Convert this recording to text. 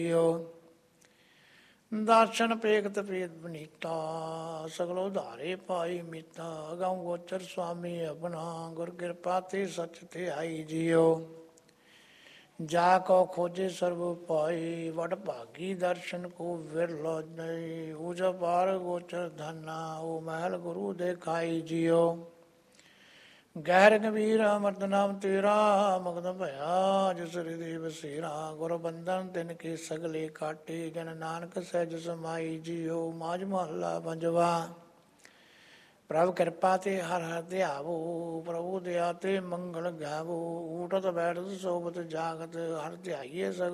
ਦਰਸ਼ਨ ਪੇਖਤ ਭੇਦ ਬਨੀਤਾ ਸਗਲ ਉਧਾਰੇ ਪਾਈ ਮੀਤਾ ਅਗਾਉ ਗੋਚਰ ਸੁਆਮੀ ਆਪਣਾ ਗੁਰ ਕਿਰਪਾ ਤੇ ਸਚ ਤੇ ਆਈ ਜਿਉ ਜਾ ਕੋ ਖੋਜੇ ਸਰਬ ਪਾਈ ਵਡ ਭਾਗੀ ਦਰਸ਼ਨ ਕੋ ਵਿਰਲੋ ਨਹੀਂ ਉਜ ਪਾਰ ਗੋਚਰ ਧਨਾ ਉਹ ਮਹਿਲ ਗੁਰੂ ਦੇਖਾਈ ਜਿਉ ਗਹਿਰ ਗੰਭੀਰ ਅਮਰਤ ਨਾਮ ਤੇਰਾ ਮਗਨ ਭਇਆ ਜਿਸ ਹਿਰਦੇ ਬਸੇਰਾ ਗੁਰ ਬੰਧਨ ਤਿਨ ਕੇ ਸਗਲੇ ਕਾਟੇ ਜਨ ਨਾਨਕ ਸਹਿਜ ਸਮਾਈ ਜਿਉ ਮਾਝ ਮਹੱਲਾ ਪੰਜਵਾ ਪ੍ਰਭ ਕਿਰਪਾ ਤੇ ਹਰ ਹਰ ਧਿਆਵੋ ਪ੍ਰਭੂ ਦਇਆ ਤੇ ਮੰਗਲ ਗਾਵੋ ਊਟਤ ਬੈਠਤ ਸੋਬਤ ਜਾਗਤ ਹਰ ਧਿਆਈਏ ਸਗਲ